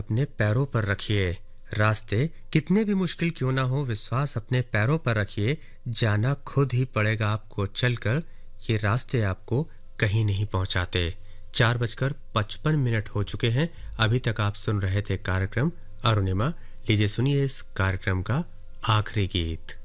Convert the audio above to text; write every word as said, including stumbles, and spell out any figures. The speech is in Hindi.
अपने पैरों पर रखिए। रास्ते कितने भी मुश्किल क्यों ना हो, विश्वास अपने पैरों पर रखिए। जाना खुद ही पड़ेगा आपको चलकर, ये रास्ते आपको कहीं नहीं पहुंचाते। चार बजकर पचपन मिनट हो चुके हैं। अभी तक आप सुन रहे थे कार्यक्रम अरुणिमा। लीजिए सुनिए इस कार्यक्रम का आखिरी गीत।